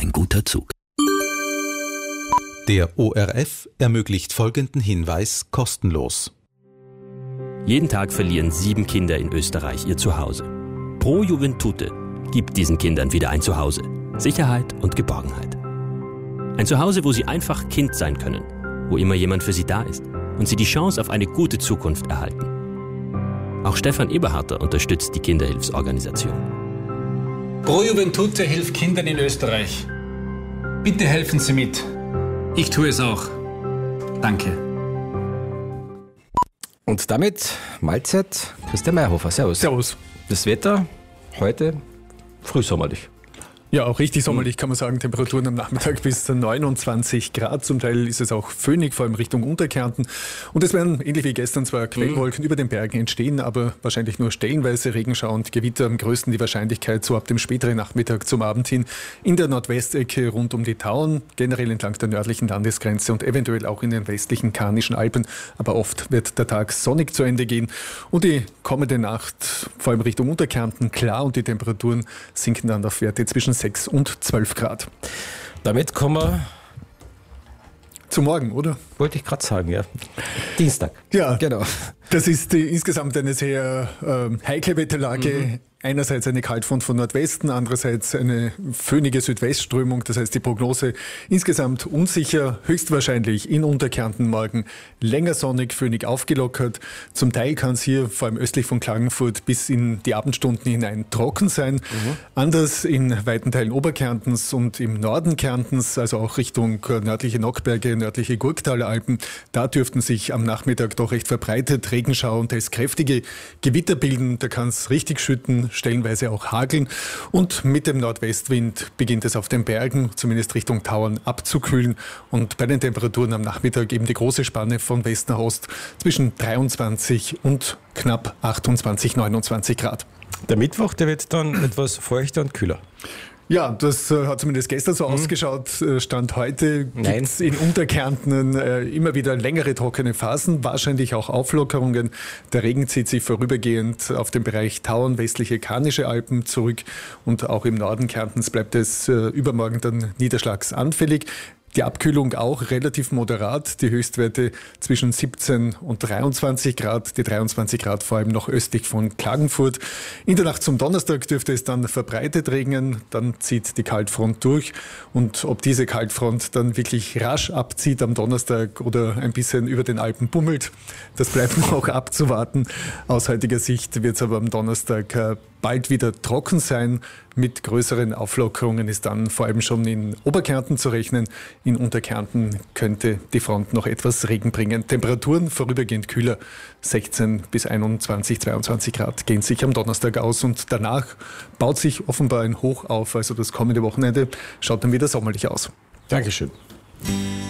ein guter Zug. Der ORF ermöglicht folgenden Hinweis kostenlos. Jeden Tag verlieren 7 Kinder in Österreich ihr Zuhause. Pro Juventute gibt diesen Kindern wieder ein Zuhause. Sicherheit und Geborgenheit. Ein Zuhause, wo sie einfach Kind sein können, wo immer jemand für sie da ist und sie die Chance auf eine gute Zukunft erhalten. Auch Stefan Eberharter unterstützt die Kinderhilfsorganisation. Pro Juventute hilft Kindern in Österreich. Bitte helfen Sie mit. Ich tue es auch. Danke. Und damit Mahlzeit, Christian Meyerhofer. Servus. Servus. Das Wetter heute frühsommerlich. Ja, auch richtig sommerlich kann man sagen. Temperaturen am Nachmittag bis 29 Grad. Zum Teil ist es auch föhnig, vor allem Richtung Unterkärnten. Und es werden, ähnlich wie gestern, zwar Quellwolken über den Bergen entstehen, aber wahrscheinlich nur stellenweise Regenschauer und Gewitter. Am größten die Wahrscheinlichkeit so ab dem späteren Nachmittag zum Abend hin in der Nordwestecke rund um die Tauern, generell entlang der nördlichen Landesgrenze und eventuell auch in den westlichen Karnischen Alpen. Aber oft wird der Tag sonnig zu Ende gehen. Und die kommende Nacht, vor allem Richtung Unterkärnten, klar und die Temperaturen sinken dann auf Werte zwischen 6 und 12 Grad. Damit kommen wir zu morgen, oder? Wollte ich gerade sagen, ja. Dienstag. Ja, genau. Das ist insgesamt eine sehr heikle Wetterlage. Einerseits eine Kaltfront von Nordwesten, andererseits eine föhnige Südwestströmung. Das heißt, die Prognose insgesamt unsicher, höchstwahrscheinlich in Unterkärnten morgen länger sonnig, föhnig aufgelockert. Zum Teil kann es hier, vor allem östlich von Klagenfurt, bis in die Abendstunden hinein trocken sein. Anders in weiten Teilen Oberkärntens und im Norden Kärntens, also auch Richtung nördliche Nockberge, nördliche Gurktaler Alpen. Da dürften sich am Nachmittag doch recht verbreitet Regenschauer und teils kräftige Gewitter bilden. Da kann es richtig schütten, stellenweise auch hageln. Und mit dem Nordwestwind beginnt es auf den Bergen, zumindest Richtung Tauern, abzukühlen. Und bei den Temperaturen am Nachmittag eben die große Spanne von West nach Ost zwischen 23 und knapp 28, 29 Grad. Der Mittwoch, der wird dann etwas feuchter und kühler. Ja, das hat zumindest gestern so ausgeschaut. Stand heute gibt es in Unterkärnten immer wieder längere trockene Phasen, wahrscheinlich auch Auflockerungen. Der Regen zieht sich vorübergehend auf den Bereich Tauern, westliche Karnische Alpen zurück und auch im Norden Kärntens bleibt es übermorgen dann niederschlagsanfällig. Die Abkühlung auch relativ moderat, die Höchstwerte zwischen 17 und 23 Grad, die 23 Grad vor allem noch östlich von Klagenfurt. In der Nacht zum Donnerstag dürfte es dann verbreitet regnen, dann zieht die Kaltfront durch und ob diese Kaltfront dann wirklich rasch abzieht am Donnerstag oder ein bisschen über den Alpen bummelt, das bleibt noch abzuwarten. Aus heutiger Sicht wird es aber am Donnerstag bald wieder trocken sein. Mit größeren Auflockerungen ist dann vor allem schon in Oberkärnten zu rechnen. In Unterkärnten könnte die Front noch etwas Regen bringen. Temperaturen vorübergehend kühler, 16 bis 21, 22 Grad gehen sich am Donnerstag aus und danach baut sich offenbar ein Hoch auf. Also das kommende Wochenende schaut dann wieder sommerlich aus. Dankeschön.